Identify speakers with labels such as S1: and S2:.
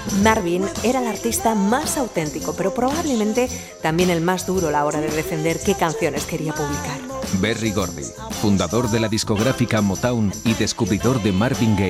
S1: Marvin era el artista más auténtico, pero probablemente también el más duro a la hora de defender qué canciones quería publicar.
S2: Berry Gordy, fundador de la discográfica Motown y descubridor de Marvin Gaye.